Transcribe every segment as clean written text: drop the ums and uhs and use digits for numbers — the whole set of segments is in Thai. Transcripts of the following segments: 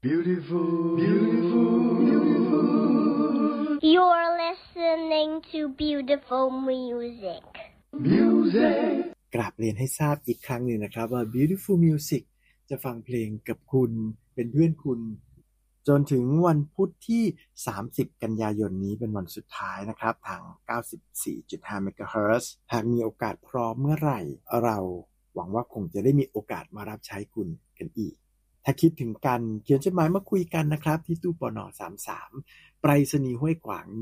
Beautiful, beautiful, beautiful. You're listening to beautiful music. Music. กราบเรียนให้ทราบอีกครั้งหนึ่งนะครับว่า Beautiful Music จะฟังเพลงกับคุณเป็นเพื่อนคุณจนถึงวันพุธที่30กันยายนนี้เป็นวันสุดท้ายนะครับทาง 94.5 MHz หากมีโอกาสพร้อมเมื่อไหร่เราหวังว่าคงจะได้มีโอกาสมารับใช้คุณกันอีกถ้าคิดถึงกันเขียนจดหมายมาคุยกันนะครับที่ตู้ปน33ไปรษณีย์ห้วยขวาง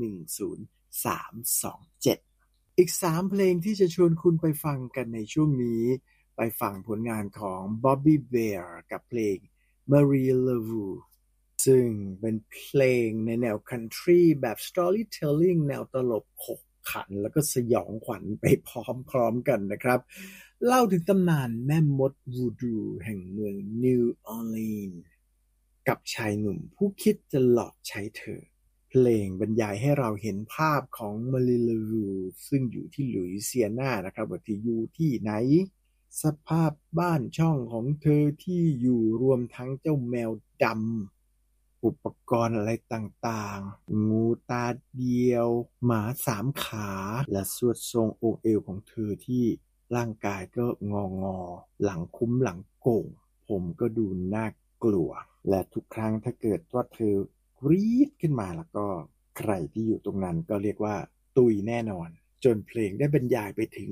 10327อีก3เพลงที่จะชวนคุณไปฟังกันในช่วงนี้ไปฟังผลงานของ Bobby Bear กับเพลง Marie Laveau ซึ่งเป็นเพลงในแนว country แบบ storytelling แนวตลกขบขันแล้วก็สยองขวัญไปพร้อมๆกันนะครับเล่าถึงตำนานแม่มดวูดูแห่งเมืองนิวออร์ลีนส์กับชายหนุ่มผู้คิดจะหลอกใช้เธอเพลงบรรยายให้เราเห็นภาพของมาริลาวูซึ่งอยู่ที่หลุยเซียนานะครับว่าที่อยู่ที่ไหนสภาพบ้านช่องของเธอที่อยู่รวมทั้งเจ้าแมวดำอุปกรณ์อะไรต่างๆงูตาเดียวหมา3ขาและสวดทรงองค์เอวของเธอที่ร่างกายก็งอหลังคุ้มหลังโก่งผมก็ดูน่ากลัวและทุกครั้งถ้าเกิดว่าเธอกรี๊ดขึ้นมาแล้วก็ใครที่อยู่ตรงนั้นก็เรียกว่าตุยแน่นอนจนเพลงได้บรรยายไปถึง